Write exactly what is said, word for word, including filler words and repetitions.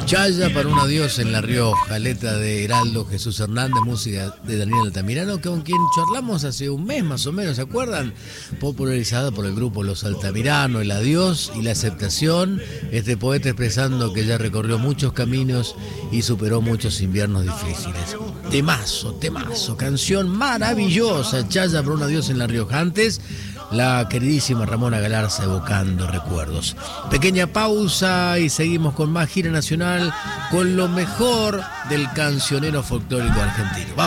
Chaya para un adiós en La Rioja, letra de Heraldo Jesús Hernández, música de Daniel Altamirano, con quien charlamos hace un mes más o menos, ¿se acuerdan? Popularizada por el grupo Los Altamirano, el adiós y la aceptación. Este poeta expresando que ya recorrió muchos caminos y superó muchos inviernos difíciles. Temazo, temazo, canción maravillosa, Chaya para un adiós en La Rioja. Antes, la queridísima Ramona Galarza evocando recuerdos. Pequeña pausa y seguimos con más gira nacional, con lo mejor del cancionero folclórico argentino. Vamos.